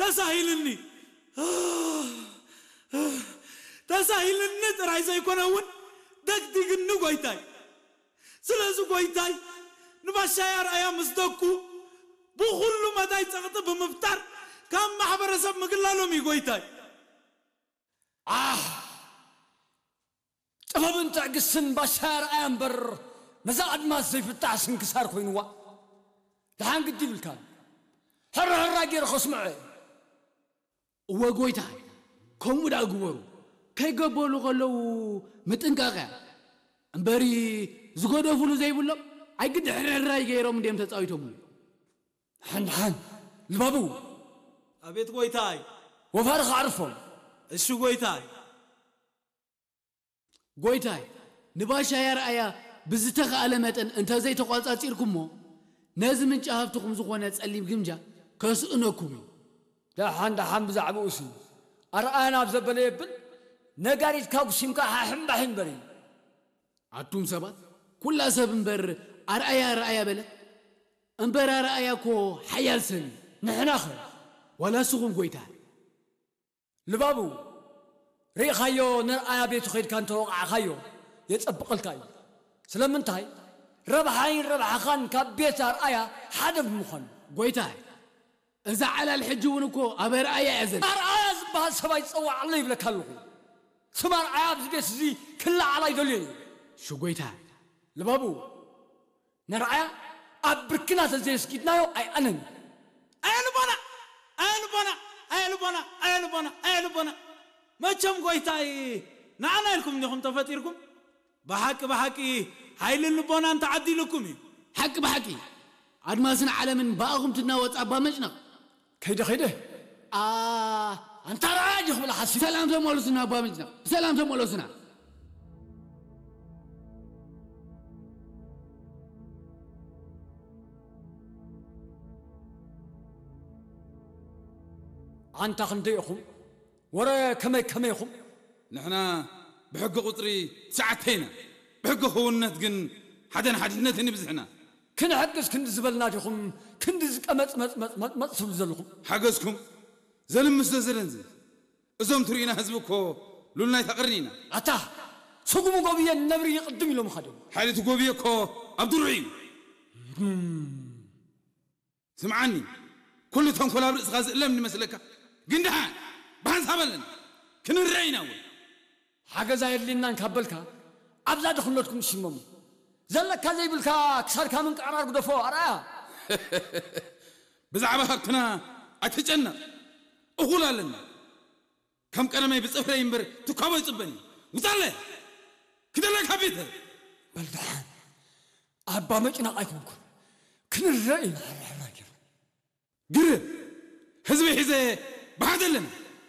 تساهلني تساهلني ترى زي كونون دك دقنو قويتاي سلازو قويتاي نباشاير أيام مصدقو بخلو مداي تغطى بمفتر كم محبر سب مقلالو مي قويتاي طبعا انت قسن باشاير أيام بر مزاد ما زي فتح سنكسار خوينوا لحان قدي بالكان هر غير خصمعي وقويتاي كم ودا قبرو كي قبلو قالو متنقاقع امبري زغودو فلو زي بولو اي قد حرراي غيرهم ديم تصاويتهم حن البابو ابيت قويتاي وفارخ عرفهم الشو قويتاي نباشا يا رأيا بزتخ علامتن انت زي تقاصاصيركم مو نازم من شافتكم زغونه تصليم جمجا كسئنكم لا حن بزعبوسي ارآنا بزبل يبل نغاريت كاوسيمكا حمبحين بري عتوم سبات كل سب انبر رأيا بلا انبر رأيا كو حيال سن نحنا خير ولا سوم قويتاي لبابو ريخايو نرأيا بيتو خير كان توقع خايو يتصبقلكاي سلامنتاي ربح خان كبيت رأيا حدب مخن قويتاي إذا على الحجونكو أبي رأيا أزل رأيا زبها سبا يتصوع علي بلا كالوخو سما رأيا بزبيس زي كلا علي دولي شو قويتاي لبابو نرأيا أبركنا تزي سكيتنايو أي أنن أيلو بنا ما تشم قويتاي نعنا لكم نخم تفاتيركم بحكي هاي اللبونا أنت عدي لكم حكي أدماسنا على من باغم تناوت أبا مجنق كيده أنت راجع ولا حسيت سلام تمولسنا أبا مجنق سلام تمولسنا أنت خنديهم ورا كميهم نحنا بحق قطري ساعتين بحق هونت جن حدنا نبزحنا كن حقس كن زبلنا جخم كن زك مت سبزلكم حقسكم زلم مستزلنز ازوم ترينا حزبكو لولنا تقرنينا اتا سقمو قوبيه النبري يقدم لهم خدم حالته قوبيكو عبد الرحيم سمعني كل تنكل ابرص غاز الا من مسلك قندحان بحنس هبلن كن الرعينا حاجه زاير لنا نكبلكا ابزا دخلتكم شممو زلك كذي بالكا كسر كامن قرار قدفو ارا بزعبها كنا اتجنن اقولالنا كم قرمي بصفري ينبر تكابو يصبني وصله كدلك حبيته بلدان ابا مچنا ايكونكو كن رأينا قرب حزبي حزه بعدلنا